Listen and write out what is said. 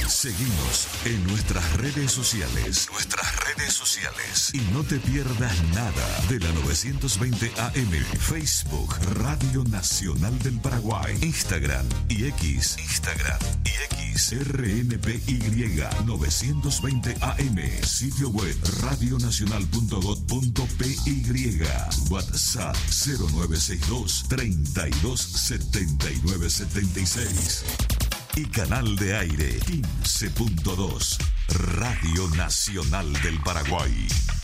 Seguinos en nuestras redes sociales. Y no te pierdas nada de la 920 AM. Facebook, Radio Nacional del Paraguay. Instagram y X. RNPY 920 AM. Sitio web radionacional.gov.py. WhatsApp 0962 32 79 76. Y canal de aire 15.2. Radio Nacional del Paraguay.